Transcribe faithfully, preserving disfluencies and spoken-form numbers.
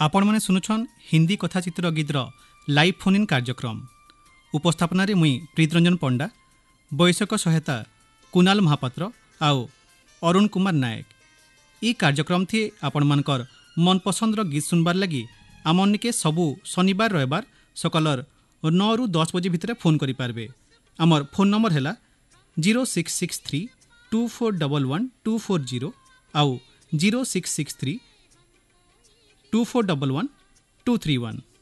आपण मैंने शुणुछन Hindi कथाचित्र गीतर live phone in कार्यक्रम। उपस्थापन मुई प्रीतरंजन पंडा, वयस्क सहायता कुणाल महापात्र आउ अरुण कुमार नायक। ई कार्यक्रम थी आपण मानकर मनपसंद गीत सुनबार लगी आमन के सबू शनिवार रविवार सकालर नौ रु दस बजे भितर फोन करि पारबे। आमर फोन नंबर है zero six six three to four double one two four zero आउ zero six six three to four double one two three one.